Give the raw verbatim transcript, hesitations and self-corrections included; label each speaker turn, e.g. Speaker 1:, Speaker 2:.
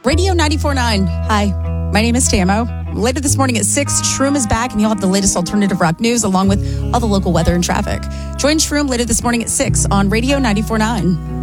Speaker 1: Radio ninety-four point nine. Hi, my name is Tamo. Later this morning at six, Shroom is back, and you'll have the latest alternative rock news along with all the local weather and traffic. Join Shroom later this morning at six on Radio ninety-four point nine.